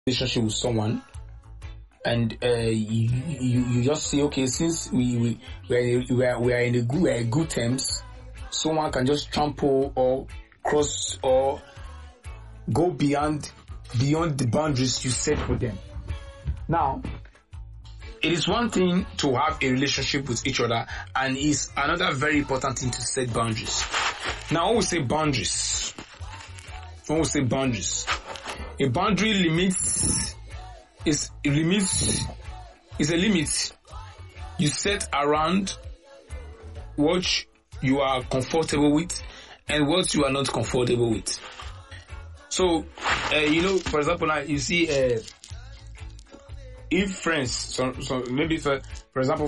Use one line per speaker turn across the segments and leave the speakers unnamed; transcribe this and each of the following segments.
relationship with someone, and you just say, okay, since we are in good terms, someone can just trample or cross or go beyond the boundaries you set for them. Now, it is one thing to have a relationship with each other, and it's another very important thing to set boundaries. Now, when we say boundaries, a boundary is a limit you set around what you are comfortable with and what you are not comfortable with. So, for example, now you see, if friends, so maybe for example,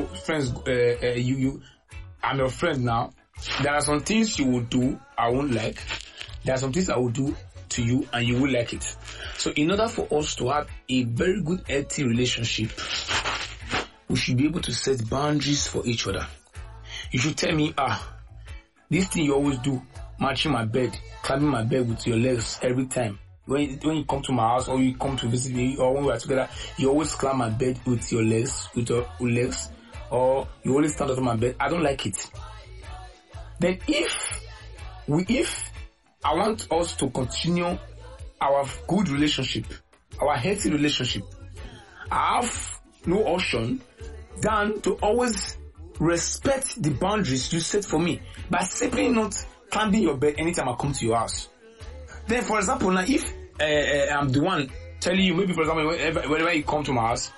I'm your friend now. There are some things you will do I won't like. There are some things I will do to you and you will like it. So in order for us to have a very good, healthy relationship, we should be able to set boundaries for each other. You should tell me, this thing you always do, matching my bed, climbing my bed with your legs every time. When you come to my house or you come to visit me or when we are together, you always climb my bed with your legs, or you always stand up on my bed. I don't like it. Then if I want us to continue our good relationship, our healthy relationship, I have no option than to always respect the boundaries you set for me by simply not climbing your bed anytime I come to your house. Then, for example, now if I'm the one telling you, maybe for example, whenever you come to my house,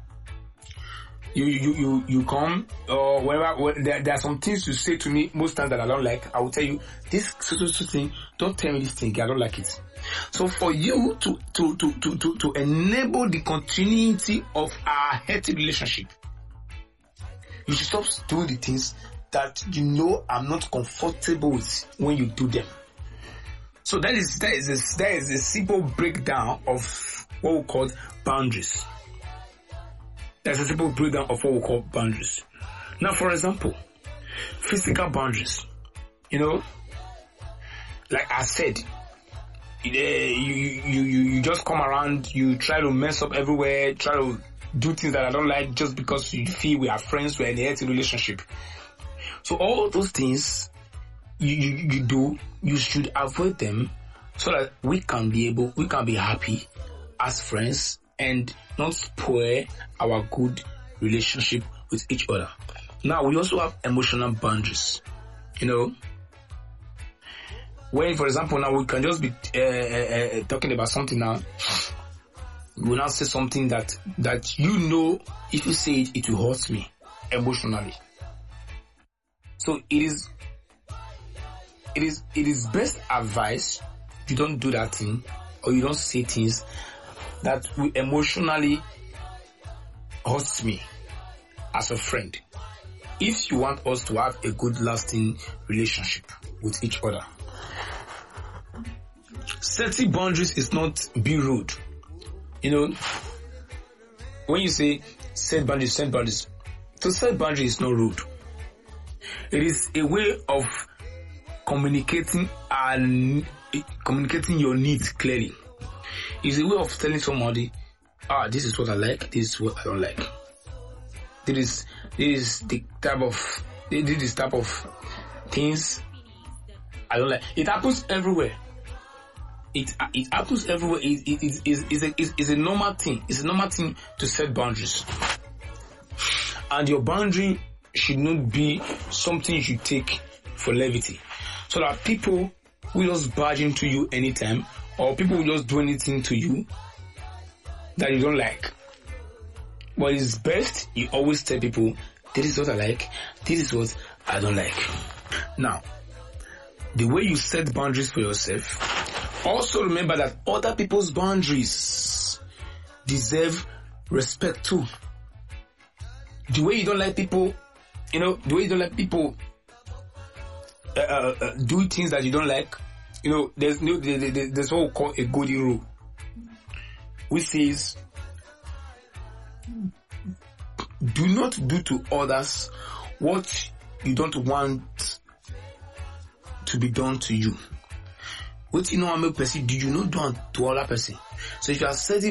you come, or whenever there are some things you say to me most times that I don't like, I will tell you this so thing. Don't tell me this thing, I don't like it. So for you to enable the continuity of our healthy relationship, you should stop doing the things that you know I'm not comfortable with when you do them. So that is a simple breakdown of what we call boundaries. That's a simple breakdown of what we call boundaries. Now, for example, physical boundaries. Like I said, you just come around, you try to mess up everywhere, try to do things that I don't like just because you feel we are friends, we're in a healthy relationship. So all those things you do, you should avoid them so that we can be happy as friends and not spoil our good relationship with each other. Now, we also have emotional boundaries. When, for example, now we can just be talking about something now. We will now say something that if you say it will hurt me emotionally. So it is best advice you don't do that thing, or you don't say things that will emotionally hurt me as a friend. If you want us to have a good lasting relationship with each other, setting boundaries is not be rude. When you say set boundaries, to set boundaries is not rude. It is a way of communicating your needs clearly. It's a way of telling somebody, this is what I like, this is what I don't like. This is the type of things I don't like. It happens everywhere. It happens everywhere. It's a normal thing. It's a normal thing to set boundaries. And your boundary should not be something you should take for levity. So that people will just barge into you anytime, or people will just do anything to you that you don't like. But it's best you always tell people, this is what I like, this is what I don't like. Now, the way you set boundaries for yourself, also remember that other people's boundaries deserve respect too. The way you don't like people, do things that you don't like, there's what we call a golden rule, which says, do not do to others what you don't want to be done to you. What you know, I'm a person, do you not do to other person? So if you are setting